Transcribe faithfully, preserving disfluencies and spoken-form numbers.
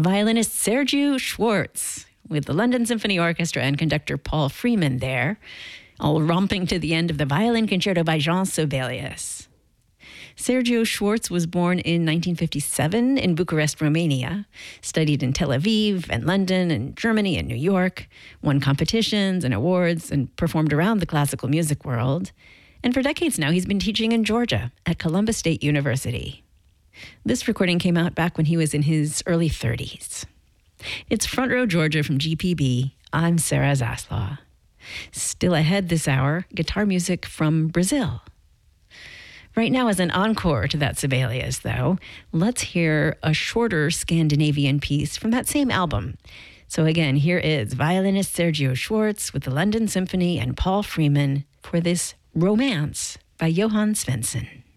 violinist Sergiu Schwartz with the London Symphony Orchestra and conductor Paul Freeman there, all romping to the end of the Violin Concerto by Jean Sibelius. Sergiu Schwartz was born in nineteen fifty-seven in Bucharest, Romania, studied in Tel Aviv and London and Germany and New York, won competitions and awards, and performed around the classical music world. And for decades now, he's been teaching in Georgia at Columbus State University. This recording came out back when he was in his early thirties. It's Front Row Georgia from G P B. I'm Sarah Zaslaw. Still ahead this hour, guitar music from Brazil. Right now, as an encore to that Sibelius, though, let's hear a shorter Scandinavian piece from that same album. So again, here is violinist Sergiu Schwartz with the London Symphony and Paul Freeman for this Romance by Johann Svensson.